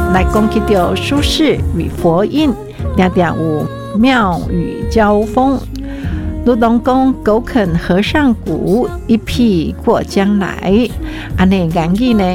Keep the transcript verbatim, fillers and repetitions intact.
来讲起到苏轼与佛印，常常有妙语交锋。如同讲狗啃和尚骨，一屁过江来，安尼言语呢，